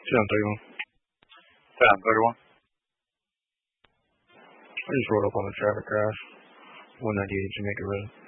1031. 1031. I just rolled up on the traffic crash. 198 Jamaica Road.